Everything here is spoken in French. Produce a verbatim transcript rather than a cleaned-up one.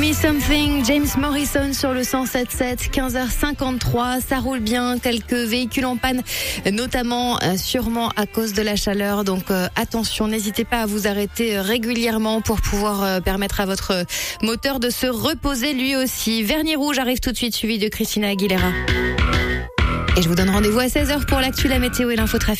Me Something, James Morrison sur le cent sept sept, quinze heures cinquante-trois. Ça roule bien, quelques véhicules en panne, notamment euh, sûrement à cause de la chaleur. Donc euh, attention, n'hésitez pas à vous arrêter euh, régulièrement pour pouvoir euh, permettre à votre euh, moteur de se reposer lui aussi. Vernis rouge arrive tout de suite, suivi de Christina Aguilera. Et je vous donne rendez-vous à seize heures pour l'actu, la météo et l'infotrafic.